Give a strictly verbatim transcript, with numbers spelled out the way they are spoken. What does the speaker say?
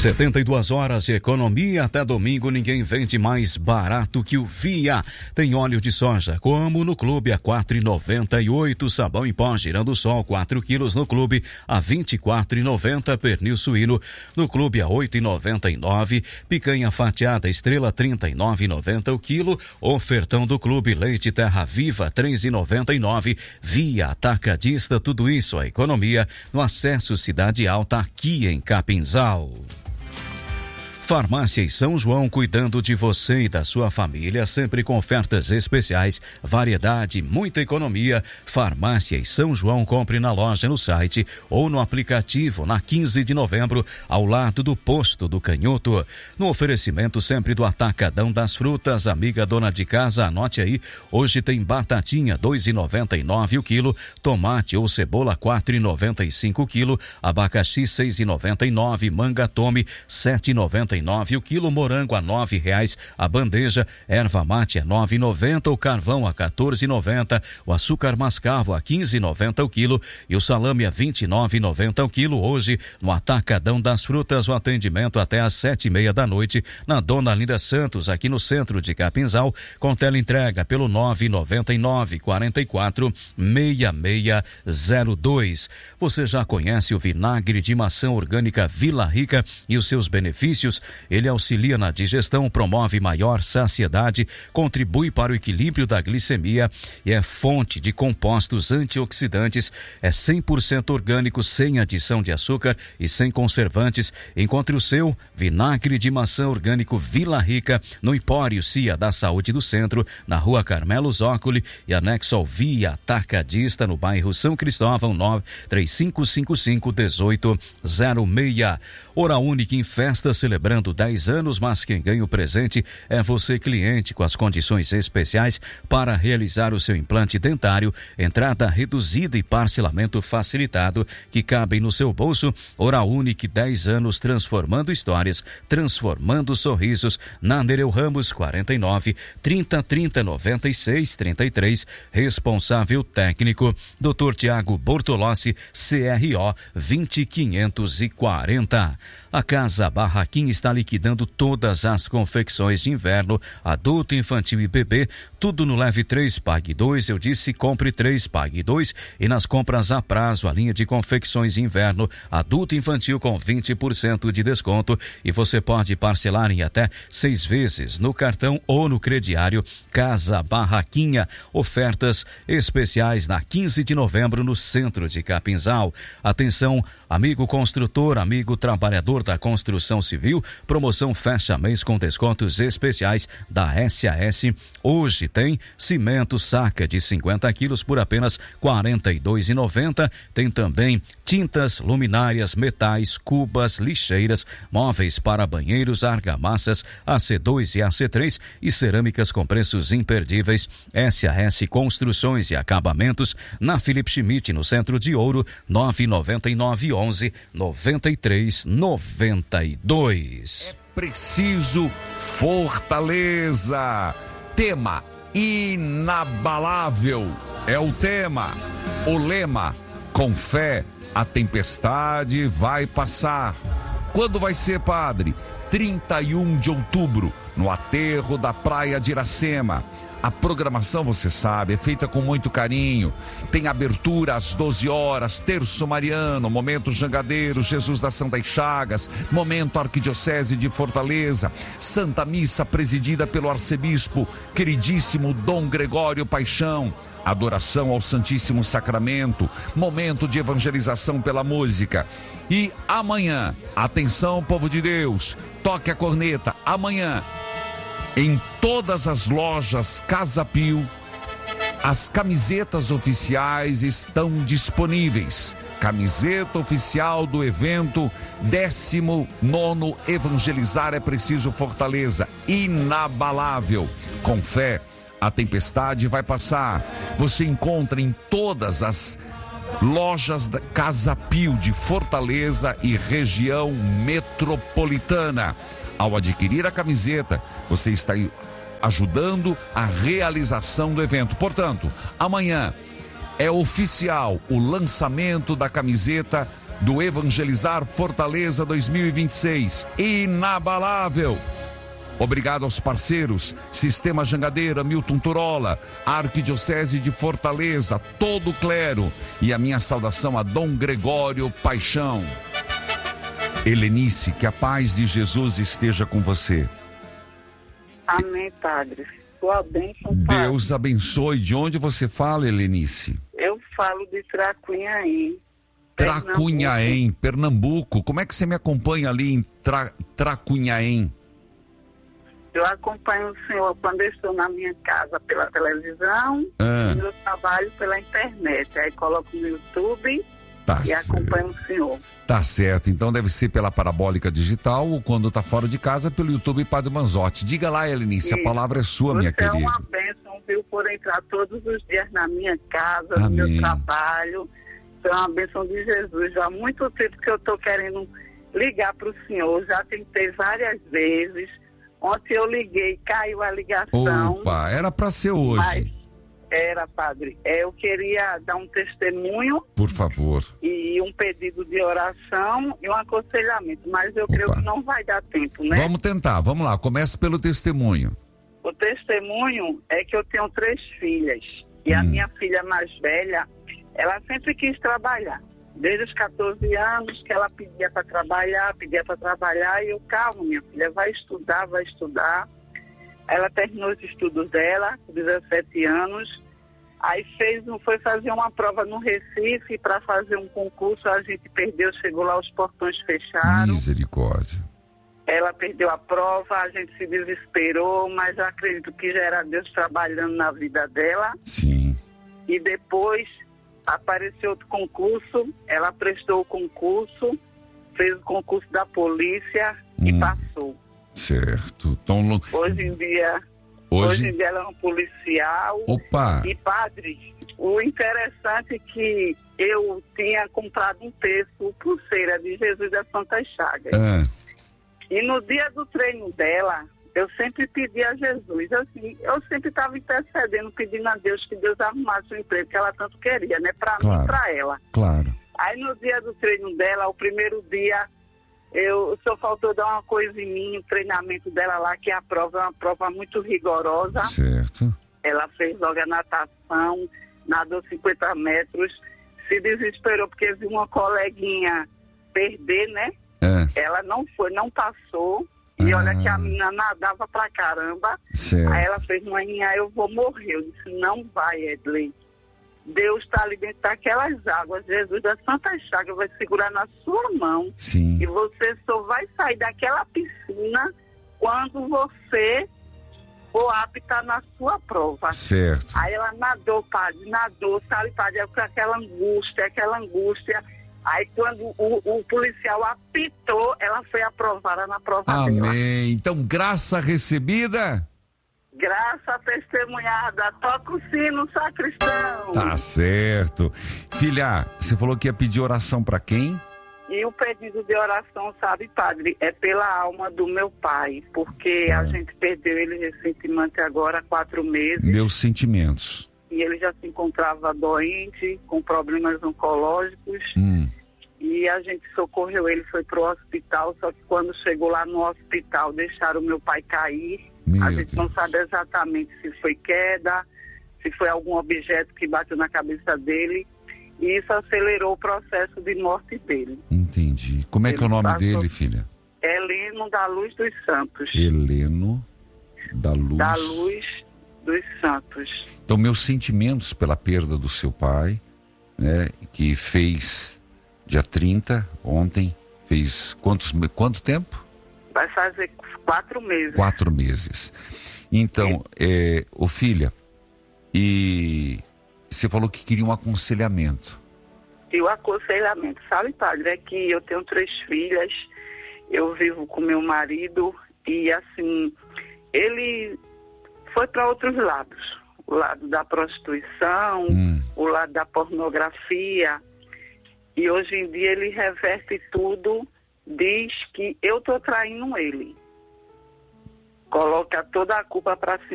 setenta e duas horas de economia até domingo. Ninguém vende mais barato que o Via. Tem óleo de soja, como no clube, a quatro reais e noventa e oito centavos. Sabão em pó Girando Sol, quatro quilos no clube, a vinte e quatro reais e noventa centavos. Pernil suíno no clube, a oito reais e noventa e nove centavos. Picanha fatiada Estrela, trinta e nove reais e noventa centavos o quilo. Ofertão do clube, leite Terra Viva, três reais e noventa e nove centavos. Via Atacadista, tudo isso, a economia no acesso Cidade Alta, aqui em Capinzal. Farmácia São João, cuidando de você e da sua família, sempre com ofertas especiais, variedade, muita economia. Farmácia São João, compre na loja, no site ou no aplicativo, na quinze de novembro, ao lado do Posto do Canhoto. No oferecimento sempre do Atacadão das Frutas, amiga dona de casa, anote aí, hoje tem batatinha, dois reais e noventa e nove centavos o quilo, tomate ou cebola, quatro reais e noventa e cinco centavos o quilo, abacaxi, seis reais e noventa e nove centavos, manga tome, sete reais e noventa e nove centavos o quilo, morango a nove reais a bandeja, erva mate a nove reais e noventa centavos, o carvão a quatorze reais e noventa centavos, o açúcar mascavo a quinze reais e noventa centavos o quilo e o salame a vinte e nove reais e noventa centavos o quilo. Hoje, no Atacadão das Frutas, o atendimento até às sete e meia da noite, na Dona Linda Santos, aqui no centro de Capinzal, com teleentrega pelo nove nove nove, quatro quatro, seis seis zero dois. Você já conhece o vinagre de maçã orgânica Vila Rica e os seus benefícios? Ele auxilia na digestão, promove maior saciedade, contribui para o equilíbrio da glicemia e é fonte de compostos antioxidantes. É cem por cento orgânico, sem adição de açúcar e sem conservantes. Encontre o seu vinagre de maçã orgânico Vila Rica no Empório Cia da Saúde do Centro, na Rua Carmelo Zócoli e anexo ao Via Atacadista, no bairro São Cristóvão, nove três cinco cinco cinco, um oito zero seis. Oral Unique em festa, celebrando dez anos, mas quem ganha o presente é você, cliente, com as condições especiais para realizar o seu implante dentário, entrada reduzida e parcelamento facilitado que cabem no seu bolso. Oral Unique, dez anos transformando histórias, transformando sorrisos. Na Nereu Ramos, quarenta e nove, trinta, trinta, noventa e seis, trinta e três. Responsável técnico, doutor Tiago Bortolossi, C R O vinte mil quinhentos e quarenta. A Casa Barraquinha está liquidando todas as confecções de inverno, adulto, infantil e bebê, tudo no Leve três, Pague dois. Eu disse compre três, Pague dois. E nas compras a prazo, a linha de confecções de inverno, adulto e infantil com vinte por cento de desconto. E você pode parcelar em até seis vezes no cartão ou no crediário. Casa Barraquinha, ofertas especiais na quinze de novembro no centro de Capinzal. Atenção, amigo construtor, amigo trabalhador da construção civil, promoção fecha mês com descontos especiais da S A S. Hoje tem cimento saca de cinquenta quilos por apenas quarenta e dois reais e noventa centavos. Tem também tintas, luminárias, metais, cubas, lixeiras, móveis para banheiros, argamassas A C dois e A C três e cerâmicas com preços imperdíveis. S A S Construções e Acabamentos, na Felipe Schmidt, no centro de Ouro, nove nove nove, onze, noventa e três, noventa e dois. É preciso fortaleza. Tema inabalável é o tema. O lema: com fé a tempestade vai passar. Quando vai ser, padre? trinta e um de outubro, no aterro da Praia de Iracema. A programação, você sabe, é feita com muito carinho. Tem abertura às doze horas, terço mariano, momento jangadeiro, Jesus das Santas Chagas, momento Arquidiocese de Fortaleza, Santa Missa presidida pelo arcebispo queridíssimo Dom Gregório Paixão, adoração ao Santíssimo Sacramento, momento de evangelização pela música. E amanhã, atenção, povo de Deus, toque a corneta, amanhã, em todas as lojas Casa Pio, as camisetas oficiais estão disponíveis. Camiseta oficial do evento décimo nono Evangelizar é Preciso Fortaleza, inabalável. Com fé, a tempestade vai passar. Você encontra em todas as lojas da Casa Pio de Fortaleza e região metropolitana. Ao adquirir a camiseta, você está ajudando a realização do evento. Portanto, amanhã é oficial o lançamento da camiseta do Evangelizar Fortaleza dois mil e vinte e seis. Inabalável. Obrigado aos parceiros, Sistema Jangadeira, Milton Turola, Arquidiocese de Fortaleza, todo o clero. E a minha saudação a Dom Gregório Paixão. Helenice, que a paz de Jesus esteja com você. Amém, padre. Sua bênção, padre. Deus abençoe. De onde você fala, Helenice? Eu falo de Tracunhaém. Tracunhaém, Pernambuco. Como é que você me acompanha ali em Tra... Tracunhaém? Eu acompanho o senhor quando eu estou na minha casa pela televisão, ah. e eu trabalho pela internet. Aí coloco no YouTube tá e certo. acompanho o senhor. Tá certo, então deve ser pela parabólica digital ou quando tá fora de casa pelo YouTube Padre Manzotti. Diga lá, Helenice, a palavra é sua, Você minha é querida. uma bênção, viu, por entrar todos os dias na minha casa, Amém. no meu trabalho. É uma bênção de Jesus. Já há muito tempo que eu estou querendo ligar para o senhor, já tentei várias vezes. Ontem eu liguei, caiu a ligação. Opa, era para ser hoje. Mas era, padre. Eu queria dar um testemunho. Por favor. E um pedido de oração e um aconselhamento. Mas eu Opa. creio que não vai dar tempo, né? Vamos tentar, vamos lá. Comece pelo testemunho. O testemunho é que eu tenho três filhas. E hum. a minha filha mais velha, ela sempre quis trabalhar. Desde os catorze anos que ela pedia para trabalhar, pedia para trabalhar, e eu, calma, minha filha, vai estudar, vai estudar. Ela terminou os estudos dela, com dezessete anos, aí fez, foi fazer uma prova no Recife para fazer um concurso, a gente perdeu, chegou lá, os portões fecharam. Misericórdia. Ela perdeu a prova, a gente se desesperou, mas eu acredito que já era Deus trabalhando na vida dela. Sim. E depois apareceu outro concurso, ela prestou o concurso, fez o concurso da polícia hum. e passou. Certo. Então, hoje em dia, hoje... hoje em dia ela é um policial. Opa! E padre, o interessante é que eu tinha comprado um terço, pulseira de Jesus das Santas Chagas. Ah. E no dia do treino dela, eu sempre pedi a Jesus, assim, eu sempre estava intercedendo, pedindo a Deus que Deus arrumasse o emprego que ela tanto queria, né? Para claro, mim e para ela. Claro. Aí no dia do treino dela, o primeiro dia, eu só faltou dar uma coisa em mim, o treinamento dela lá, que a prova é uma prova muito rigorosa. Certo. Ela fez logo a natação, nadou cinquenta metros, se desesperou porque viu uma coleguinha perder, né? É. Ela não foi, não passou. E olha que a menina nadava pra caramba. Certo. Aí ela fez, mãe, eu vou morrer. Eu disse, não vai, Edley. Deus está ali dentro daquelas águas. Jesus da Santa Chaga vai segurar na sua mão. Sim. E você só vai sair daquela piscina quando você for apta na sua prova. Certo. Aí ela nadou, padre, nadou, sabe, padre, com aquela angústia, aquela angústia. Aí quando o, o policial apitou, ela foi aprovada na prova Amém. dela. Amém. Então, graça recebida? Graça testemunhada. Toca o sino, sacristão. Tá certo. Filha, você falou que ia pedir oração para quem? E o pedido de oração, sabe, padre, é pela alma do meu pai, porque é. a gente perdeu ele recentemente agora há quatro meses. Meus sentimentos. E ele já se encontrava doente, com problemas oncológicos. Hum. E a gente socorreu ele, foi pro hospital, só que quando chegou lá no hospital, deixaram o meu pai cair. Meu a gente Deus. não sabe exatamente se foi queda, se foi algum objeto que bateu na cabeça dele. E isso acelerou o processo de morte dele. Entendi. Como é ele que é o nome passou... dele, filha? Heleno da Luz dos Santos. Heleno da Luz... Da Luz dos Santos. Então, meus sentimentos pela perda do seu pai, né, que fez dia trinta, ontem, fez quantos, quanto tempo? Vai fazer quatro meses. Quatro meses. Então, é, ô filha, e você falou que queria um aconselhamento. E o aconselhamento, sabe, padre, é que eu tenho três filhas, eu vivo com meu marido e, assim, ele foi para outros lados. O lado da prostituição, hum. o lado da pornografia. E hoje em dia ele reverte tudo, diz que eu estou traindo ele. Coloca toda a culpa para cima